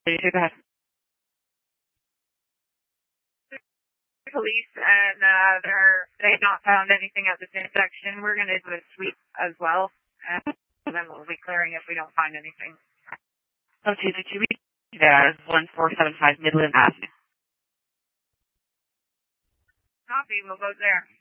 Go ahead. Police, and they have not found anything at this intersection. We're going to do a sweep as well, and then we'll be clearing if we don't find anything. Okay, the 2 weeks there is 1475 Midland Avenue. Copy, we'll go there.